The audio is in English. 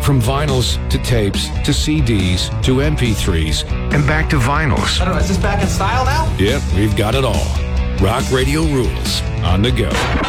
From vinyls to tapes to CDs to MP3s and back to vinyls. I don't know, is this back in style now? Yep, we've got it all. Rock Radio rules. On the go.